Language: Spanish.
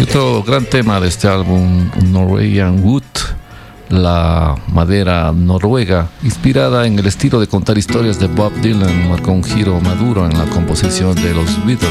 Otro gran tema de este álbum, Norwegian Wood, la madera noruega, inspirada en el estilo de contar historias de Bob Dylan, marcó un giro maduro en la composición de los Beatles.